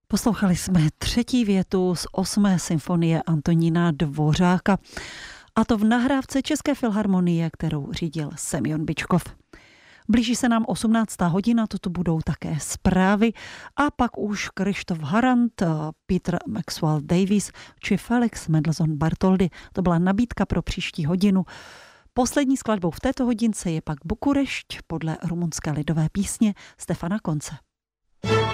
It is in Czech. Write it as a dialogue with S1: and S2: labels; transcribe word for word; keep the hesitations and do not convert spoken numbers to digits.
S1: Poslouchali jsme třetí větu z osmé symfonie Antonína Dvořáka, a to v nahrávce České filharmonie, kterou řídil Semjon Byčkov. Blíží se nám osmnáctá hodina, toto budou také zprávy a pak už Krištof Harant, Peter Maxwell Davies či Felix Mendelssohn Bartholdy. To byla nabídka pro příští hodinu. Poslední skladbou v této hodince je pak Bukurešť podle rumunské lidové písně Stefana Konce.